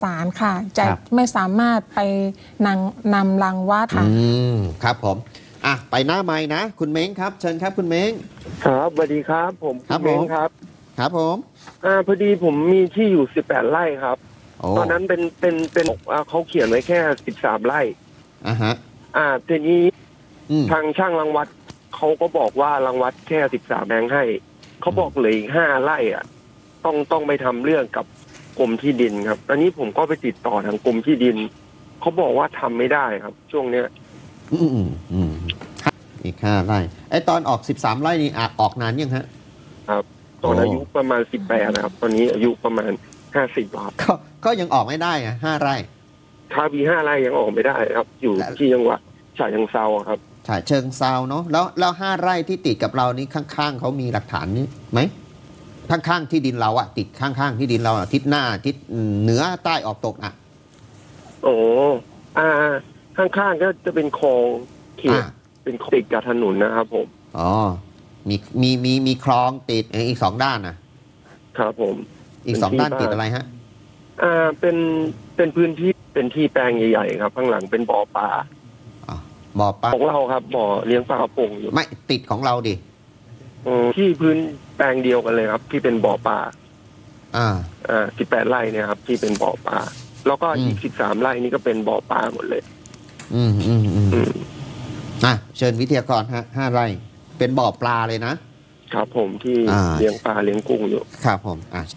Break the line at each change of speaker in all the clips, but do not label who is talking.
ศาลค่ะจะไม่สามารถไปนำรังวัดค่ะ
ครับผมไปหน้าไม้นะคุณเม้งครับเชิญครับคุณเม้ง
ครับสวัสดีครับผมคุณเม้งครับ
ครับผม
พอดีผมมีที่อยู่18 ไร่ครับตอนนั้นเป็นเขาเขียนไว้แค่13 ไร่
ฮะ
ทีนี้ทางช่างรังวัดเขาก็บอกว่ารังวัดแค่13แบงค์ให้เขาบอกเหลืออีก5 ไร่ต้องไปทำเรื่องกับกรมที่ดินครับตอนนี้ผมก็ไปติดต่อทางกรมที่ดินเขาบอกว่าทำไม่ได้ครับช่วงเนี้ย
อีก5 ไร่ตอนออก13 ไร่นี่ออกนานยังฮะ
ครับตอนอายุประมาณ18นะครับตอนนี้อายุประมาณ50ครับ
ก็ยังออกไม่ได้5 ไร่
ถ้ามี5 ไร่ยังออกไม่ได้ครับอยู่ที่จังหวัดฉะเชิงเทราครับ
ฉะเชิงเทราเนาะแล้ว5 ไร่ที่ติดกับเรานี้ข้างๆเขามีหลักฐานนี้ไหมข้างๆที่ดินเราติดข้างๆที่ดินเราทิศหน้าทิศเหนือใต้ออกตก
ข้างๆก็จะเป็นคลองเขตเป็นติดกับถนนนะครับผม
มีคลองติดอีก2 ด้าน
นะครับผม
อีก2 ด้านติดอะไรฮะ
เป็นพื้นที่เป็นที่แปลงใหญ่ๆครับข้างหลังเป็นบ่อปลาของเราครับบ่อเลี้ยงปลากระพงอยู่
ไม่ติดของเราดิ
ที่พื้นแปลงเดียวกันเลยครับที่เป็นบ่อปลา18 ไร่เนี่ยครับที่เป็นบ่อปลาแล้วก็อีก13 ไร่นี่ก็เป็นบ่อปลาหมดเลย
เชิญวิทยากร5 ไร่เป็นบ่อปลาเลย
นะครับผมที่เลี้ยงปลาเลี้ยงกุ้งอยู่
ครับผม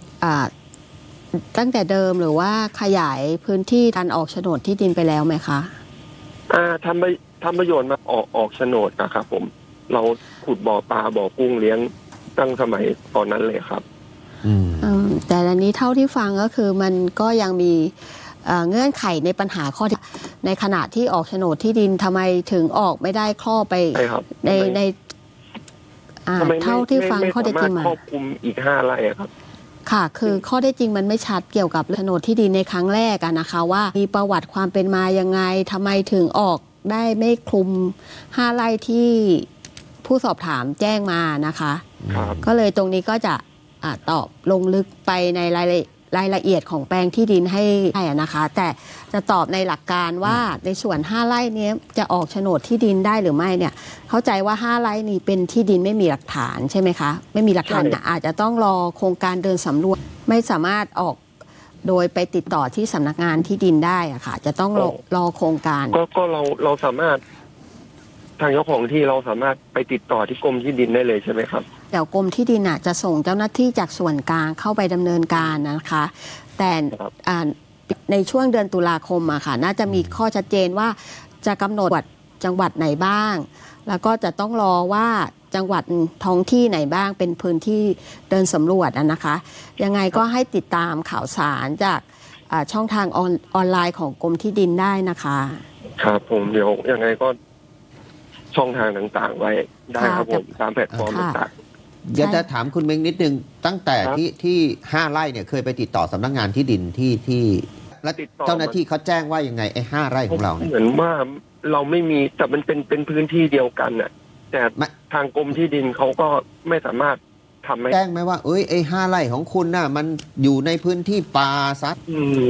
ตั้งแต่เดิมหรือว่าขยายพื้นที่การออกโฉนดที่ดินไปแล้วไหมคะ
ทำประโยชน์มาออกโฉนดนะครับผมเราขุดบ่อปลาบ่อกุ้งเลี้ยงตั้งสมัยตอนนั้นเลยครับ
แต่อันนี้เท่าที่ฟังก็คือมันก็ยังมีเงื่อนไขในปัญหาข้อที่ในขณะที่ออกโฉนดที่ดินทำไมถึงออกไม่ได้ครอบไปในเท่าที่ฟังข้อเท็จจริงมา
ครอบคลุมอีก5 ไร่ครับ
ค่ะคือข้อเท็จจริงมันไม่ชัดเกี่ยวกับโฉนดที่ดินในครั้งแรกนะคะว่ามีประวัติความเป็นมายังไงทำไมถึงออกได้ไม่คลุม5 ไร่ที่ผู้สอบถามแจ้งมานะคะก็เลยตรงนี้ก็จะตอบลงลึกไปในรายละเอียดของแปลงที่ดินให้นะคะแต่จะตอบในหลักการว่าในส่วน5 ไร่นี้จะออกโฉนดที่ดินได้หรือไม่เนี่ยเข้าใจว่า5 ไร่นี้เป็นที่ดินไม่มีหลักฐานใช่ไหมคะไม่มีหลักฐานอาจจะต้องรอโครงการเดินสำรวจไม่สามารถออกโดยไปติดต่อที่สำนักงานที่ดินได้อะค่ะจะต้องรอโครงการ
ก็เราสามารถทางเจ้าของที่เราสามารถไปติดต่อที่กรมที่ดินได้เลยใช่ไหมครับ
เดี๋ยวกรมที่ดินจะส่งเจ้าหน้าที่จากส่วนกลางเข้าไปดำเนินการนะคะแต่ในช่วงเดือนตุลาคมค่ะน่าจะมีข้อชัดเจนว่าจะกำหนดจังหวัดไหนบ้างแล้วก็จะต้องรอว่าจังหวัดท้องที่ไหนบ้างเป็นพื้นที่เดินสำรวจนะคะยังไงก็ให้ติดตามข่าวสารจากช่องทางออนไลน์ของกรมที่ดินได้นะคะ
ครับผมเดี๋ยวยังไงก็ช่องทางต่างๆไว้ได้ครับผมตามแพลตฟอร์มต่าง
ๆอยากจะถามคุณเม้งนิดนึงตั้งแต่ที่5 ไร่เนี่ยเคยไปติดต่อสำนักงานที่ดินที่แล้วเจ้าหน้าที่เขาแจ้งว่ายังไง5 ไร่ของเรา
เหมือนว่าเราไม่มีแต่มันเป็นพื้นที่เดียวกันน่ะแต่ทางกรมที่ดินเขาก็ไม่สามารถทำ
แจ้งไหมว่า5 ไร่ของคุณน่ะมันอยู่ในพื้นที่ป่าซัด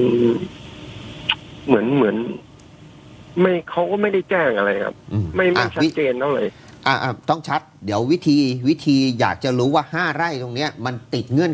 เหมือนไม่เขาก็ไม่ได้แจ้งอะไรครับไม่ชัดเจนเท่าไหร่
ต้องชัดเดี๋ยววิธีอยากจะรู้ว่า5 ไร่ตรงเนี้ยมันติดเงื่อน